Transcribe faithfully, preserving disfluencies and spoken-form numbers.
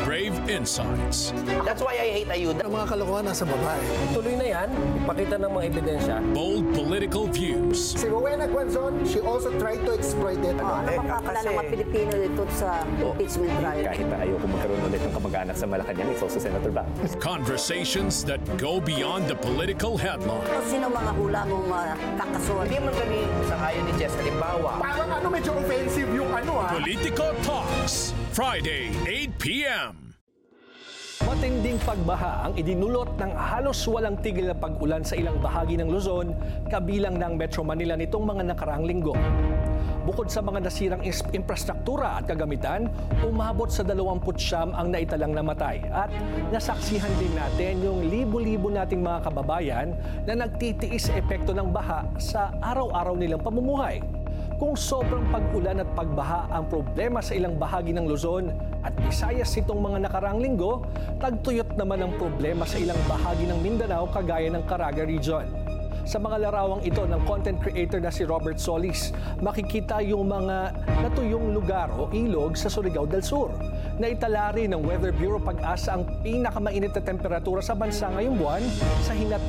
Brave insights. That's why I hate ayuda. Ang mga kalokohan nasa babae. Tuloy na yan, ipakita ng mga ebidensya. Bold political views. Si Rowena Guanzon, she also tried to exploit it. Ano Eh, bang kakala kasi- ng mga Pilipino dito sa impeachment trial? Kahit na ayoko magkaroon ulit ng kamag-anak sa Malacanang, it's also Senator Bang. Conversations that go beyond the political headline. Sino mga hula mong uh, kakasuhan? Hindi man kami sa ayon ni Jess. Halimbawa, Parang ano, medyo offensive yung ano ah. Politico Talks, Friday, eight p m Matinding pagbaha ang idinulot ng halos walang tigil na pag-ulan sa ilang bahagi ng Luzon, kabilang ng Metro Manila nitong mga nakaraang linggo. Bukod sa mga nasirang is- infrastruktura at kagamitan, umabot sa dalawampu't siyam ang naitalang namatay. At nasaksihan din natin yung libo-libo nating mga kababayan na nagtitiis sa epekto ng baha sa araw-araw nilang pamumuhay. Kung sobrang pag-ulan at pagbaha ang problema sa ilang bahagi ng Luzon at Visayas itong mga nakaraang linggo, tagtuyot naman ang problema sa ilang bahagi ng Mindanao kagaya ng Caraga Region. Sa mga larawang ito ng content creator na si Robert Solis, makikita yung mga natuyong lugar o ilog sa Surigao del Sur. Naitala rin ng Weather Bureau Pag-asa ang pinakamainit na temperatura sa bansa ngayong buwan sa hinat